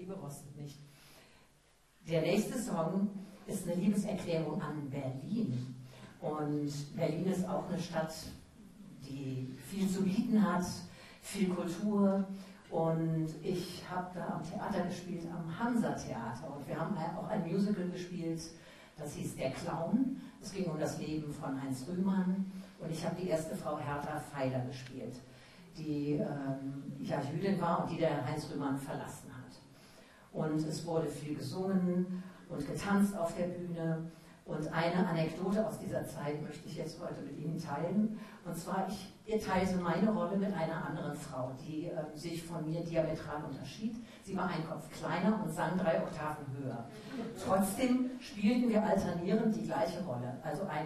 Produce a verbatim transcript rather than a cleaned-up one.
Liebe rostet nicht. Der nächste Song ist eine Liebeserklärung an Berlin. Und Berlin ist auch eine Stadt, die viel zu bieten hat, viel Kultur. Und ich habe da am Theater gespielt, am Hansa-Theater. Und wir haben auch ein Musical gespielt, das hieß Der Clown. Es ging um das Leben von Heinz Rühmann. Und ich habe die erste Frau Hertha Feiler gespielt, die ähm, ja, Jüdin war und die der Heinz Rühmann verlassen hat. Und es wurde viel gesungen und getanzt auf der Bühne. Und eine Anekdote aus dieser Zeit möchte ich jetzt heute mit Ihnen teilen. Und zwar, ich teilte meine Rolle mit einer anderen Frau, die äh, sich von mir diametral unterschied. Sie war ein Kopf kleiner und sang drei Oktaven höher. Trotzdem spielten wir alternierend die gleiche Rolle. Also eine